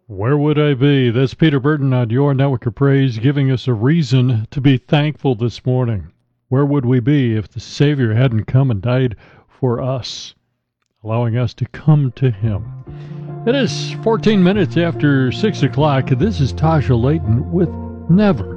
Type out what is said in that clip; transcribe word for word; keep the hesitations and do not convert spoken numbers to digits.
Where would I be? That's Peter Burton on your Network of Praise, giving us a reason to be thankful this morning. Where would we be if the Savior hadn't come and died for us, allowing us to come to Him? It is fourteen minutes after six o'clock. This is Tasha Layton with Never